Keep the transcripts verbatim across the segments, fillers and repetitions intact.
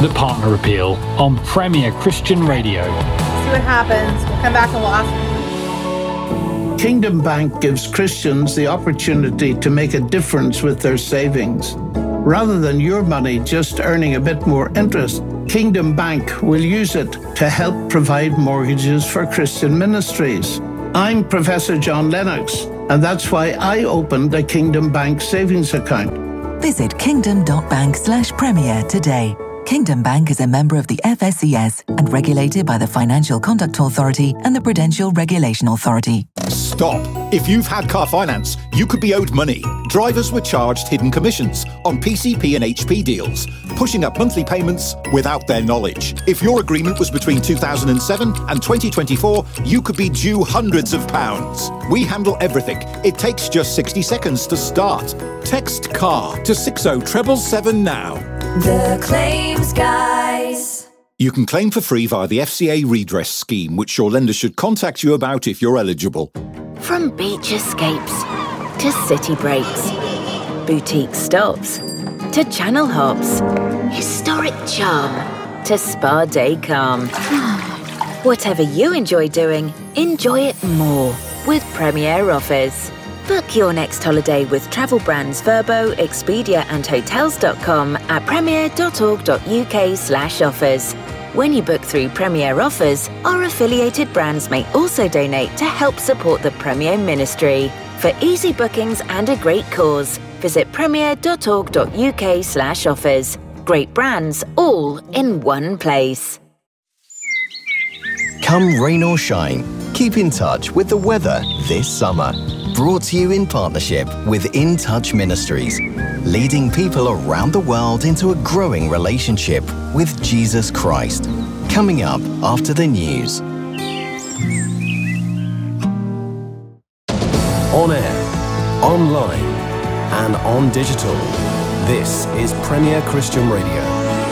The Partner Appeal on Premier Christian Radio. See what happens. We'll come back and we'll ask. Kingdom Bank gives Christians the opportunity to make a difference with their savings. Rather than your money just earning a bit more interest, Kingdom Bank will use it to help provide mortgages for Christian ministries. I'm Professor John Lennox, and that's why I opened a Kingdom Bank savings account. Visit kingdom.bank slash premier today. Kingdom Bank is a member of the F S C S and regulated by the Financial Conduct Authority and the Prudential Regulation Authority. Stop. If you've had car finance, you could be owed money. Drivers were charged hidden commissions on P C P and H P deals, pushing up monthly payments without their knowledge. If your agreement was between two thousand seven and twenty twenty-four, you could be due hundreds of pounds. We handle everything. It takes just sixty seconds to start. Text CAR to six oh seven seven now. The Claims Guys. You can claim for free via the F C A redress scheme, which your lender should contact you about if you're eligible. From beach escapes to city breaks, boutique stops to channel hops, historic charm to spa day calm. Whatever you enjoy doing, enjoy it more with Premier Offers. Book your next holiday with travel brands Verbo, Expedia and Hotels dot com at premier.org.uk slash offers. When you book through Premier Offers, our affiliated brands may also donate to help support the Premier Ministry. For easy bookings and a great cause, visit premier.org.uk slash offers. Great brands all in one place. Come rain or shine, keep in touch with the weather this summer. Brought to you in partnership with In Touch Ministries, leading people around the world into a growing relationship with Jesus Christ. Coming up after the news. On air, online, and on digital. This is Premier Christian Radio.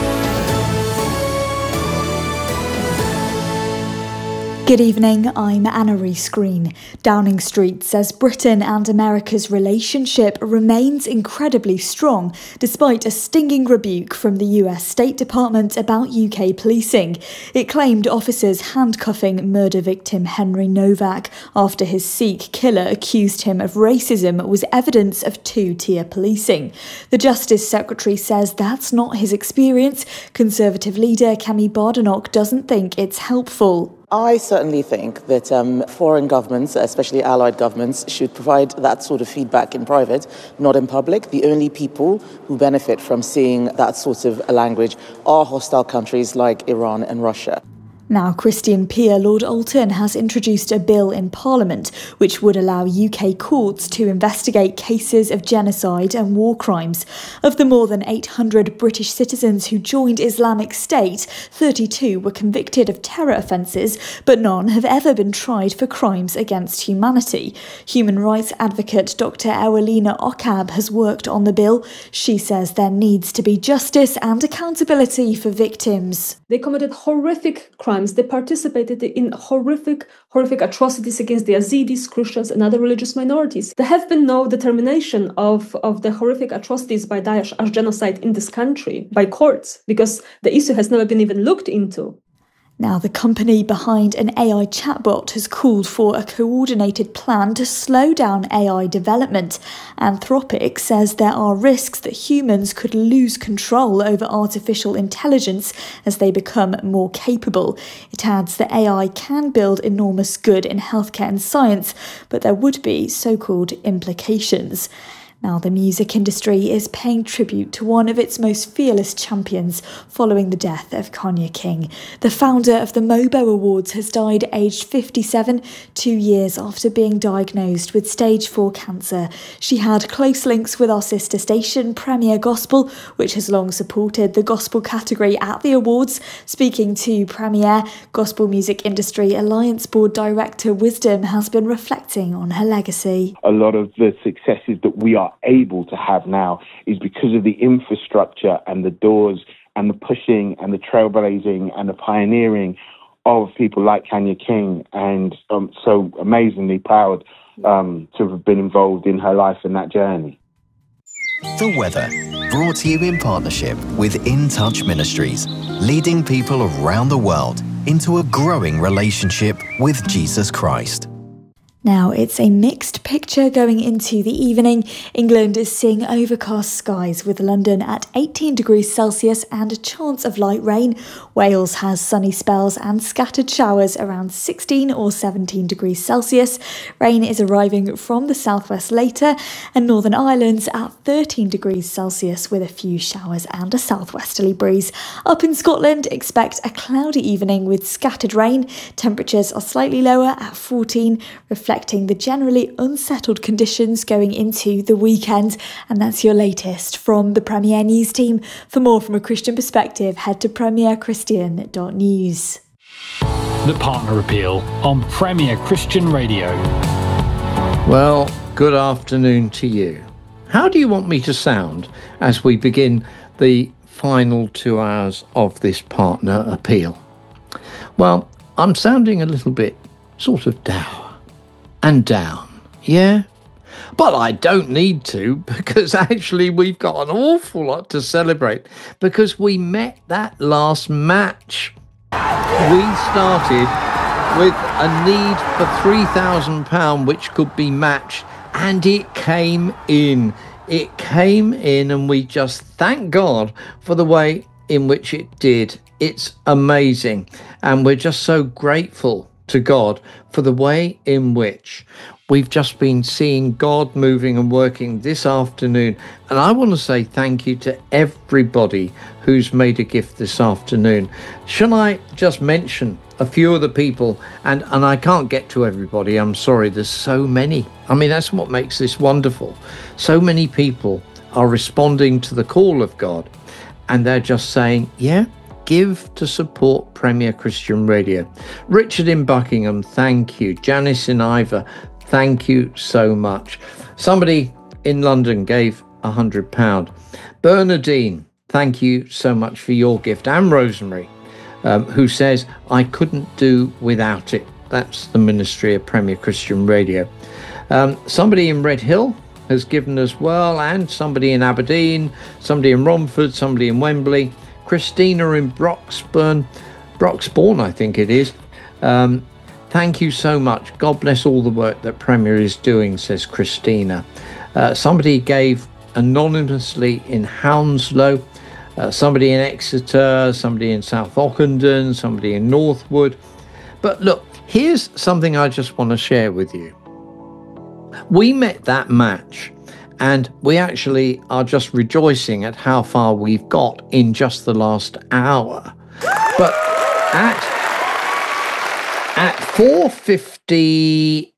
Good evening, I'm Anna Rees Green. Downing Street says Britain and America's relationship remains incredibly strong, despite a stinging rebuke from the U S State Department about U K policing. It claimed officers handcuffing murder victim Henry Novak after his Sikh killer accused him of racism was evidence of two-tier policing. The Justice Secretary says that's not his experience. Conservative leader Kemi Badenoch doesn't think it's helpful. I certainly think that um, foreign governments, especially allied governments, should provide that sort of feedback in private, not in public. The only people who benefit from seeing that sort of language are hostile countries like Iran and Russia. Now, Christian peer Lord Alton has introduced a bill in Parliament which would allow U K courts to investigate cases of genocide and war crimes. Of the more than eight hundred British citizens who joined Islamic State, thirty-two were convicted of terror offences, but none have ever been tried for crimes against humanity. Human rights advocate Doctor Ewelina Okab has worked on the bill. She says there needs to be justice and accountability for victims. They committed horrific crimes. They participated in horrific, horrific atrocities against the Yazidis, Christians, and other religious minorities. There have been no determination of, of the horrific atrocities by Daesh as genocide in this country by courts, because the issue has never been even looked into. Now, the company behind an A I chatbot has called for a coordinated plan to slow down A I development. Anthropic says there are risks that humans could lose control over artificial intelligence as they become more capable. It adds that A I can build enormous good in healthcare and science, but there would be so-called implications. Now, the music industry is paying tribute to one of its most fearless champions following the death of Kanye King. The founder of the MOBO Awards has died aged fifty-seven, two years after being diagnosed with stage four cancer. She had close links with our sister station, Premier Gospel, which has long supported the gospel category at the awards. Speaking to Premier, Gospel Music Industry Alliance Board Director Wisdom has been reflecting on her legacy. A lot of the successes that we are able to have now is because of the infrastructure and the doors and the pushing and the trailblazing and the pioneering of people like Kanye King, and I'm so amazingly proud um, to have been involved in her life and that journey. The weather, brought to you in partnership with In Touch Ministries, leading people around the world into a growing relationship with Jesus Christ. Now, it's a mixed picture going into the evening. England is seeing overcast skies with London at eighteen degrees Celsius and a chance of light rain. Wales has sunny spells and scattered showers around sixteen or seventeen degrees Celsius. Rain is arriving from the southwest later, and Northern Ireland's at thirteen degrees Celsius with a few showers and a southwesterly breeze. Up in Scotland, expect a cloudy evening with scattered rain. Temperatures are slightly lower at fourteen, reflecting the generally unsettled conditions going into the weekend. And that's your latest from the Premier News team. For more from a Christian perspective, head to premier christian dot news. The Partner Appeal on Premier Christian Radio. Well, good afternoon to you. How do you want me to sound as we begin the final two hours of this Partner Appeal? Well, I'm sounding a little bit sort of dour and down, yeah? But I don't need to, because actually we've got an awful lot to celebrate, because we met that last match. We started with a need for three thousand pounds, which could be matched, and it came in. It came in, and we just thank God for the way in which it did. It's amazing, and we're just so grateful to God for the way in which we've just been seeing God moving and working this afternoon. And I want to say thank you to everybody who's made a gift this afternoon. Shall I just mention a few of the people? And, and I can't get to everybody, I'm sorry, there's so many. I mean, that's what makes this wonderful. So many people are responding to the call of God, and they're just saying, yeah, give to support Premier Christian Radio. Richard in Buckingham, thank you. Janice in Ivor, thank you so much. Somebody in London gave one hundred pounds. Bernadine, thank you so much for your gift. And Rosemary, um, who says, I couldn't do without it. That's the ministry of Premier Christian Radio. Um, somebody in Red Hill has given as well, and somebody in Aberdeen, somebody in Romford, somebody in Wembley. Christina in Broxburn, Broxbourne, I think it is. Um, thank you so much. God bless all the work that Premier is doing, says Christina. Uh, somebody gave anonymously in Hounslow, uh, somebody in Exeter, somebody in South Ockenden, somebody in Northwood. But look, here's something I just want to share with you. We met that match, and we actually are just rejoicing at how far we've got in just the last hour. But at, at four fifty-eight,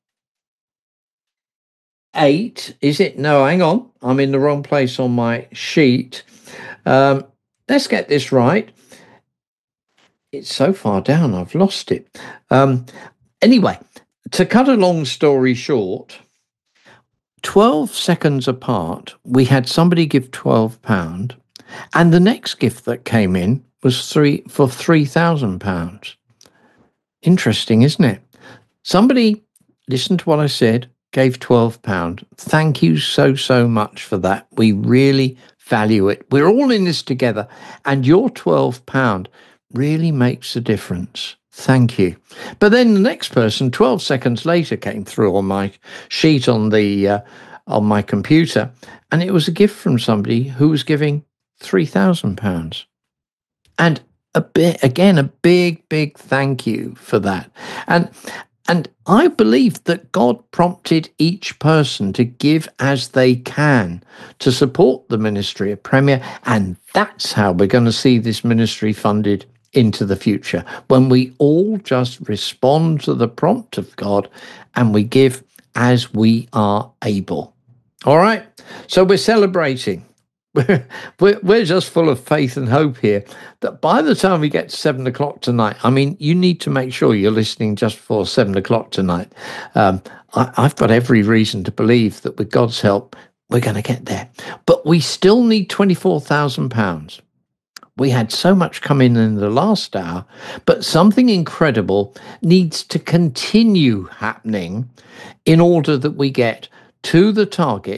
is it? No, hang on. I'm in the wrong place on my sheet. Um, let's get this right. It's so far down, I've lost it. Um, anyway, to cut a long story short, twelve seconds apart, we had somebody give twelve pounds, and the next gift that came in was three for three thousand pounds. Interesting, isn't it? Somebody listened to what I said, gave twelve pounds. Thank you so, so much for that. We really value it. We're all in this together, and your twelve pounds really makes a difference. Thank you. But then the next person, twelve seconds later, came through on my sheet on the uh, on my computer, and it was a gift from somebody who was giving three thousand pounds. And a bit again, a big, big thank you for that. And and I believe that God prompted each person to give as they can to support the ministry of Premier, and that's how we're going to see this ministry funded into the future, when we all just respond to the prompt of God and we give as we are able. All right, so we're celebrating. We're, we're, we're just full of faith and hope here that by the time we get to seven o'clock tonight, I mean, you need to make sure you're listening just before seven o'clock tonight. Um, I, I've got every reason to believe that with God's help, we're going to get there. But we still need twenty-four thousand pounds. We had so much come in in the last hour, but something incredible needs to continue happening in order that we get to the target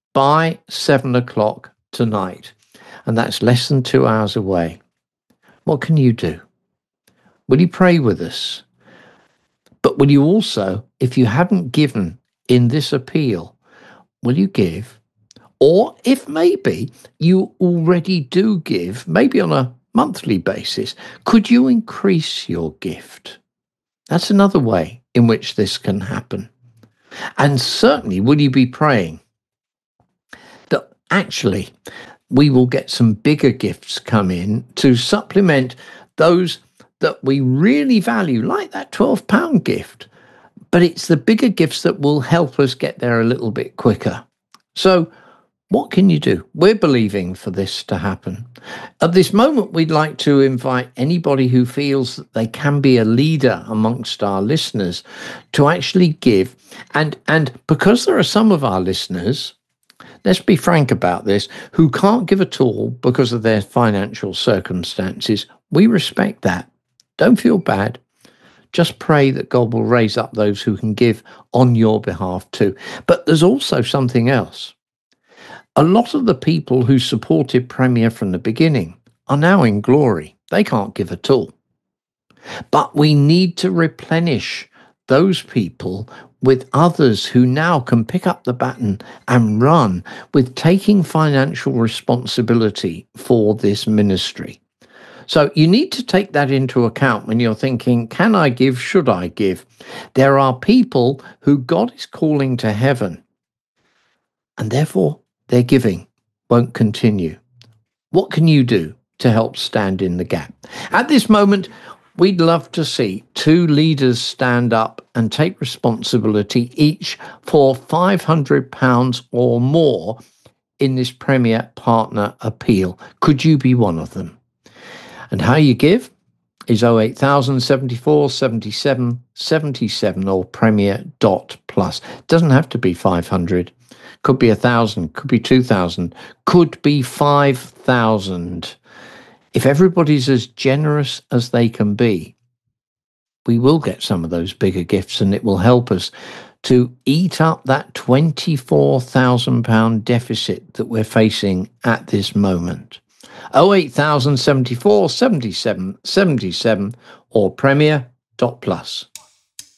by seven o'clock tonight. And that's less than two hours away. What can you do? Will you pray with us? But will you also, if you haven't given in this appeal, will you give? Or if maybe you already do give, maybe on a monthly basis, could you increase your gift? That's another way in which this can happen. And certainly, will you be praying that actually we will get some bigger gifts come in to supplement those that we really value, like that twelve pound gift. But it's the bigger gifts that will help us get there a little bit quicker. So what can you do? We're believing for this to happen. At this moment, we'd like to invite anybody who feels that they can be a leader amongst our listeners to actually give. And, and because there are some of our listeners, let's be frank about this, who can't give at all because of their financial circumstances, we respect that. Don't feel bad. Just pray that God will raise up those who can give on your behalf too. But there's also something else. A lot of the people who supported Premier from the beginning are now in glory. They can't give at all. But we need to replenish those people with others who now can pick up the baton and run with taking financial responsibility for this ministry. So you need to take that into account when you're thinking, can I give? Should I give? There are people who God is calling to heaven, and therefore their giving won't continue. What can you do to help stand in the gap? At this moment, we'd love to see two leaders stand up and take responsibility each for five hundred pounds or more in this Premier Partner Appeal. Could you be one of them? And how you give is oh eight thousand seventy-four seventy-seven seventy-seven or premier dot plus. Doesn't have to be five hundred. Could be one thousand, could be two thousand, could be five thousand. If everybody's as generous as they can be, we will get some of those bigger gifts, and it will help us to eat up that twenty-four thousand pound deficit that we're facing at this moment. oh eight thousand seventy-four seventy-seven seventy-seven or premier dot plus.